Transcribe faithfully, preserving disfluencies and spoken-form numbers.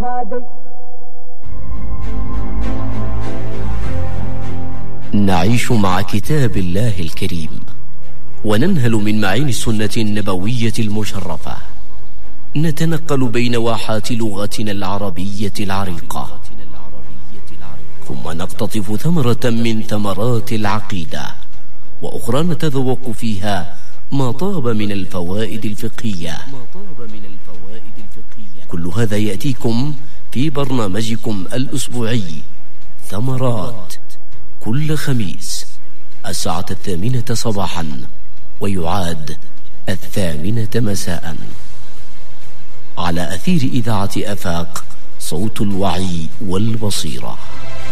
هادي. نعيش مع كتاب الله الكريم وننهل من معين السنة النبوية المشرفة، نتنقل بين واحات لغتنا العربية العريقة، ثم نقتطف ثمرة من ثمرات العقيدة، وأخرى نتذوق فيها ما طاب من الفوائد الفقهية. كل هذا يأتيكم في برنامجكم الأسبوعي ثمرات، كل خميس الساعة الثامنة صباحا، ويعاد الثامنة مساء، على أثير إذاعة آفاق، صوت الوعي والبصيرة.